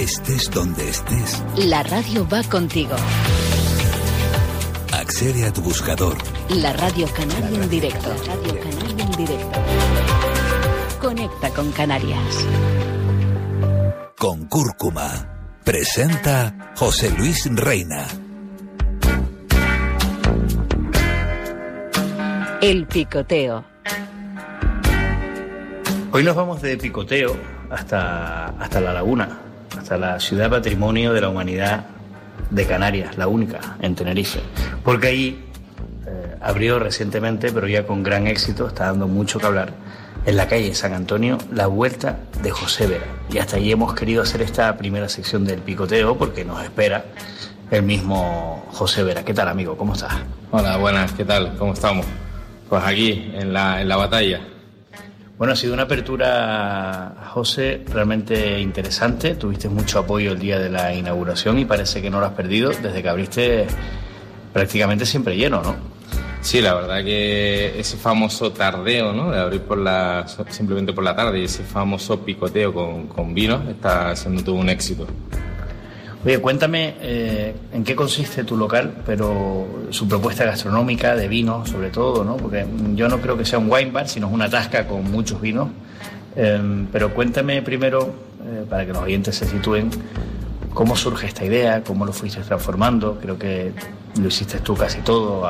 Estés donde estés, la radio va contigo. Accede a tu buscador. La Radio Canaria en directo. Radio Canaria en directo. Conecta con Canarias. Con Cúrcuma. Presenta José Luis Reina. El picoteo. Hoy nos vamos de picoteo hasta La Laguna, hasta la ciudad patrimonio de la humanidad de Canarias, la única en Tenerife, porque ahí abrió recientemente, pero ya con gran éxito, está dando mucho que hablar, en la calle San Antonio, la Vuelta de José Vera. Y hasta allí hemos querido hacer esta primera sección del picoteo porque nos espera el mismo José Vera. ¿Qué tal, amigo? ¿Cómo estás? Hola, buenas, ¿qué tal? ¿Cómo estamos? Pues aquí, en la batalla. Bueno, ha sido una apertura, José, realmente interesante. Tuviste mucho apoyo el día de la inauguración y parece que no lo has perdido desde que abriste prácticamente siempre lleno, ¿no? Sí, la verdad que ese famoso tardeo, ¿no?, de abrir simplemente por la tarde, y ese famoso picoteo con vinos está siendo todo un éxito. Oye, cuéntame en qué consiste tu local, pero su propuesta gastronómica de vinos, sobre todo, ¿no? Porque yo no creo que sea un wine bar, sino una tasca con muchos vinos. Pero cuéntame primero, para que los oyentes se sitúen, cómo surge esta idea, cómo lo fuiste transformando. Creo que lo hiciste tú casi todo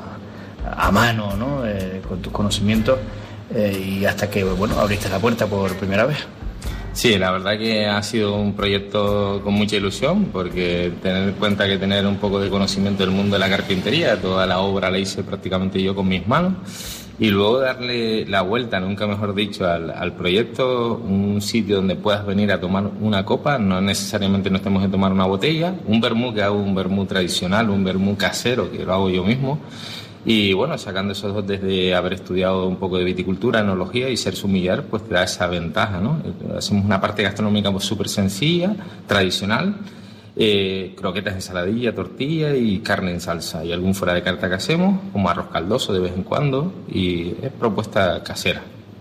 a mano, ¿no? Con tus conocimientos, y hasta que, bueno, abriste la puerta por primera vez. Sí, la verdad que ha sido un proyecto con mucha ilusión, porque tener en cuenta que tener un poco de conocimiento del mundo de la carpintería, toda la obra la hice prácticamente yo con mis manos, y luego darle la vuelta, nunca mejor dicho, al proyecto, un sitio donde puedas venir a tomar una copa, no necesariamente nos tenemos que tomar una botella, un vermú, que hago un vermú tradicional, un vermú casero, que lo hago yo mismo. Y bueno, sacando esos dos desde haber estudiado un poco de viticultura, enología y ser sumiller, pues te da esa ventaja, ¿no? Hacemos una parte gastronómica pues súper sencilla, tradicional, croquetas, ensaladilla, tortilla y carne en salsa. Y algún fuera de carta que hacemos, como arroz caldoso de vez en cuando, y es propuesta casera.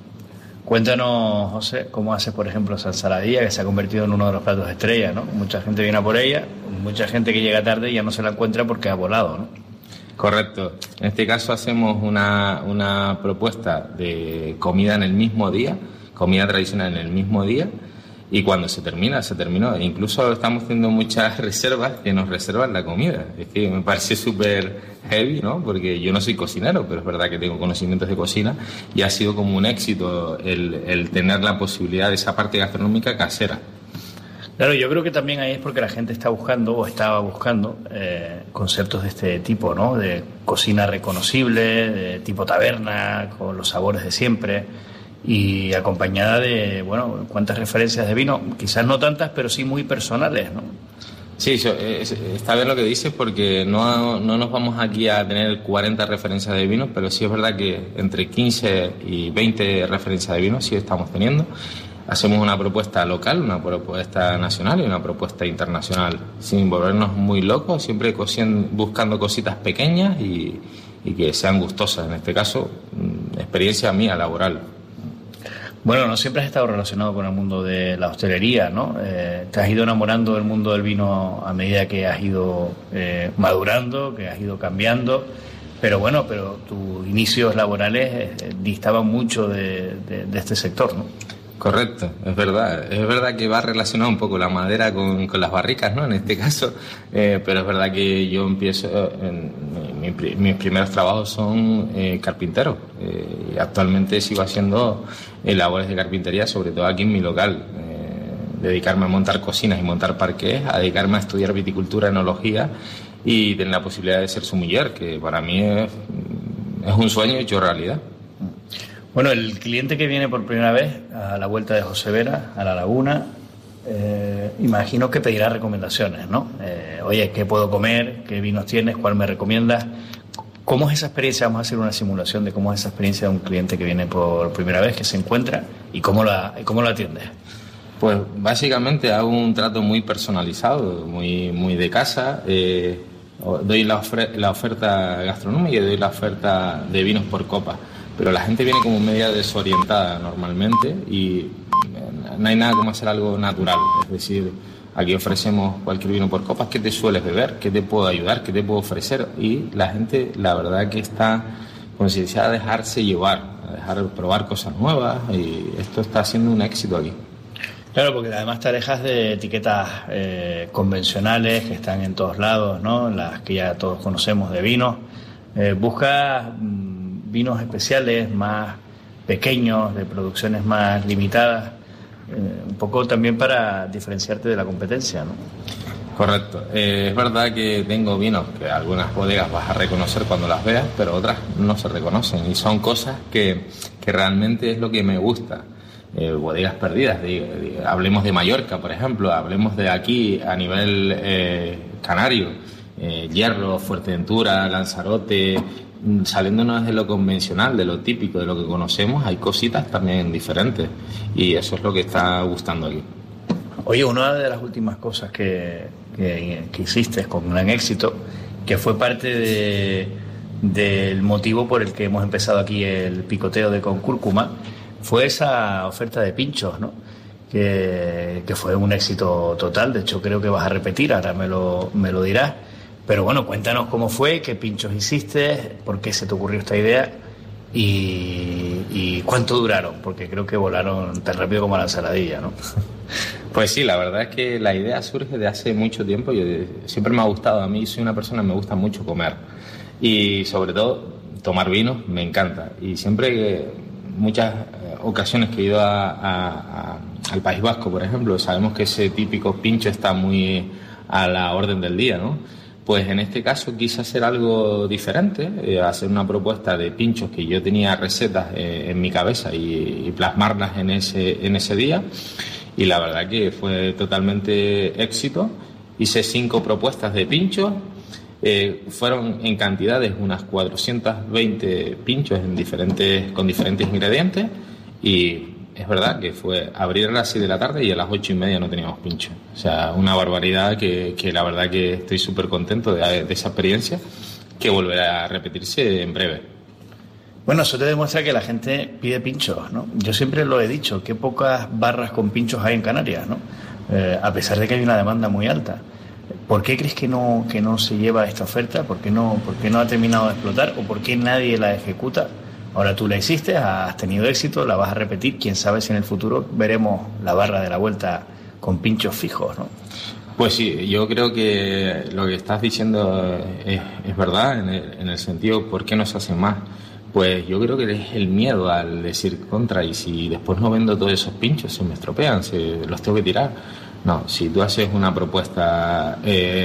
Cuéntanos, José, cómo haces, por ejemplo, esa ensaladilla que se ha convertido en uno de los platos estrella, ¿no? Mucha gente viene a por ella, mucha gente que llega tarde y ya no se la encuentra porque ha volado, ¿no? Correcto. En este caso hacemos una propuesta de comida en el mismo día, comida tradicional en el mismo día, y cuando se terminó. Incluso estamos teniendo muchas reservas que nos reservan la comida. Es que me parece súper heavy, ¿no? Porque yo no soy cocinero, pero es verdad que tengo conocimientos de cocina, y ha sido como un éxito el tener la posibilidad de esa parte gastronómica casera. Claro, yo creo que también ahí es porque la gente está buscando o estaba buscando conceptos de este tipo, ¿no? De cocina reconocible, de tipo taberna, con los sabores de siempre, y acompañada de, bueno, cuántas referencias de vino, quizás no tantas, pero sí muy personales, ¿no? Sí, está bien lo que dices, porque no nos vamos aquí a tener 40 referencias de vinos, pero sí es verdad que entre 15 y 20 referencias de vinos sí estamos teniendo. Hacemos una propuesta local, una propuesta nacional y una propuesta internacional, sin volvernos muy locos, siempre buscando cositas pequeñas y que sean gustosas. En este caso, experiencia mía laboral. Bueno, no siempre has estado relacionado con el mundo de la hostelería, ¿no? Te has ido enamorando del mundo del vino a medida que has ido madurando, que has ido cambiando. Pero bueno, tus inicios laborales distaban mucho de este sector, ¿no? Correcto, es verdad que va relacionado un poco la madera con las barricas, ¿no? En este caso, pero es verdad que yo empiezo, mis primeros trabajos son carpintero, y actualmente sigo haciendo labores de carpintería, sobre todo aquí en mi local, dedicarme a montar cocinas y montar parqués, a dedicarme a estudiar viticultura, enología y tener la posibilidad de ser sumiller, que para mí es un sueño hecho realidad. Bueno, el cliente que viene por primera vez a la Vuelta de José Vera, a La Laguna, imagino que pedirá recomendaciones, ¿no? Oye, ¿qué puedo comer? ¿Qué vinos tienes? ¿Cuál me recomiendas? ¿Cómo es esa experiencia? Vamos a hacer una simulación de cómo es esa experiencia de un cliente que viene por primera vez, que se encuentra, y cómo lo atiendes. Pues básicamente hago un trato muy personalizado, muy de casa. Doy la oferta gastronómica y doy la oferta de vinos por copa. Pero la gente viene como media desorientada normalmente y no hay nada como hacer algo natural. Es decir, Aquí ofrecemos cualquier vino por copas. ¿Qué te sueles beber? ¿Qué te puedo ayudar? ¿Qué te puedo ofrecer? Y la gente, la verdad que está concienciada a dejarse llevar, a dejar probar cosas nuevas, y esto está siendo un éxito aquí. Claro, porque además te alejas de etiquetas convencionales que están en todos lados, ¿no? Las que ya todos conocemos de vinos. Buscas vinos especiales, más pequeños, de producciones más limitadas, un poco también para diferenciarte de la competencia, ¿no? Correcto. Es verdad que tengo vinos que algunas bodegas vas a reconocer cuando las veas, pero otras no se reconocen, y son cosas que realmente es lo que me gusta. Bodegas perdidas, hablemos de Mallorca, por ejemplo, hablemos de aquí a nivel canario, Hierro, Fuerteventura, Lanzarote, saliéndonos de lo convencional, de lo típico, de lo que conocemos, hay cositas también diferentes, y eso es lo que está gustando aquí. Oye, una de las últimas cosas que hiciste con gran éxito, que fue parte del motivo por el que hemos empezado aquí el picoteo de Con Cúrcuma, fue esa oferta de pinchos, ¿no? Que fue un éxito total. De hecho, creo que vas a repetir, ahora me lo dirás. Pero bueno, cuéntanos cómo fue, qué pinchos hiciste, por qué se te ocurrió esta idea y cuánto duraron, porque creo que volaron tan rápido como la ensaladilla, ¿no? Pues sí, la verdad es que la idea surge de hace mucho tiempo. Siempre me ha gustado, a mí soy una persona que me gusta mucho comer, y sobre todo tomar vinos me encanta, y siempre muchas ocasiones que he ido al País Vasco, por ejemplo, sabemos que ese típico pincho está muy a la orden del día, ¿no? Pues en este caso quise hacer algo diferente, hacer una propuesta de pinchos que yo tenía recetas en mi cabeza y plasmarlas en ese día, y la verdad que fue totalmente éxito. Hice 5 propuestas de pinchos, fueron en cantidades unas 420 pinchos con diferentes ingredientes, y es verdad que fue abrir a las 6 de la tarde y a las 8:30 no teníamos pincho. O sea, una barbaridad que la verdad que estoy súper contento de esa experiencia, que volverá a repetirse en breve. Bueno, eso te demuestra que la gente pide pinchos, ¿no? Yo siempre lo he dicho, qué pocas barras con pinchos hay en Canarias, ¿no? A pesar de que hay una demanda muy alta. ¿Por qué crees que no se lleva esta oferta? ¿Por qué no ha terminado de explotar? ¿O por qué nadie la ejecuta? Ahora tú la hiciste, has tenido éxito, la vas a repetir. Quién sabe si en el futuro veremos la barra de la vuelta con pinchos fijos, ¿no? Pues sí, yo creo que lo que estás diciendo es verdad, en el sentido, ¿por qué no se hace más? Pues yo creo que es el miedo al decir contra, y si después no vendo todos esos pinchos, se me estropean, los tengo que tirar. No, si tú haces una propuesta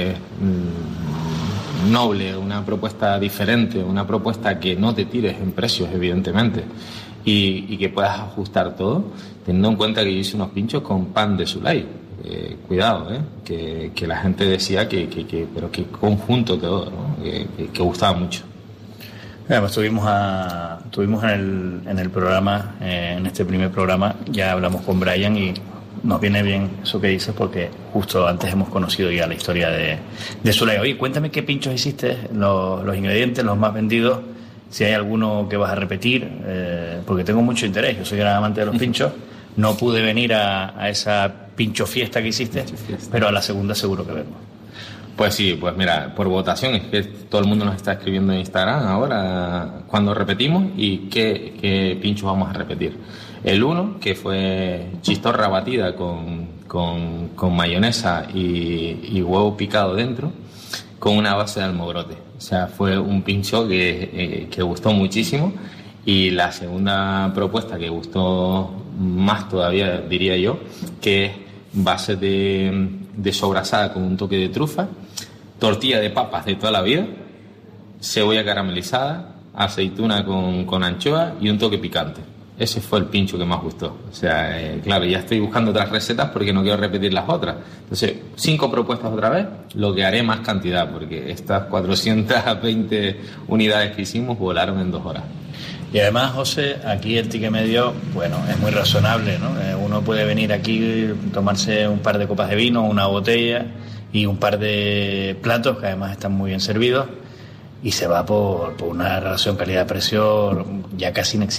noble, una propuesta diferente, una propuesta que no te tires en precios, evidentemente, y que puedas ajustar todo, teniendo en cuenta que yo hice unos pinchos con pan de Sulay. Cuidado, que la gente decía pero que conjunto todo, ¿no? que gustaba mucho. Pues tuvimos en el programa, en este primer programa, ya hablamos con Brian, y nos viene bien eso que dices, porque justo antes hemos conocido ya la historia de Sulay. Oye, cuéntame qué pinchos hiciste, los ingredientes, los más vendidos, si hay alguno que vas a repetir, porque tengo mucho interés. Yo soy gran amante de los pinchos. No pude venir a esa pincho fiesta que hiciste, pero a la segunda seguro que vengo. Pues sí, pues mira, por votación, es que todo el mundo nos está escribiendo en Instagram ahora cuando repetimos y qué pinchos vamos a repetir. El 1, que fue chistorra batida con mayonesa y huevo picado dentro, con una base de almogrote. O sea, fue un pincho que gustó muchísimo. Y la segunda propuesta, que gustó más todavía, diría yo, que es base de sobrasada con un toque de trufa, tortilla de papas de toda la vida, cebolla caramelizada, aceituna con anchoa y un toque picante. Ese fue el pincho que más gustó. O sea, claro, ya estoy buscando otras recetas porque no quiero repetir las otras. Entonces, 5 propuestas otra vez, lo que haré más cantidad, porque estas 420 unidades que hicimos volaron en 2 horas. Y además, José, aquí el ticket medio, bueno, es muy razonable, ¿no? Uno puede venir aquí, tomarse un par de copas de vino, una botella y un par de platos, que además están muy bien servidos, y se va por una relación calidad-precio ya casi inexistente.